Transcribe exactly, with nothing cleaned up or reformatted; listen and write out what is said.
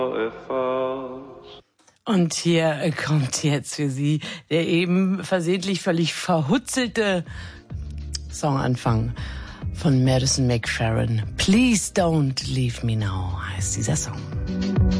Und hier kommt jetzt für Sie der eben versehentlich völlig verhutzelte Songanfang von Madison McFerrin. Please don't leave me now heißt dieser Song.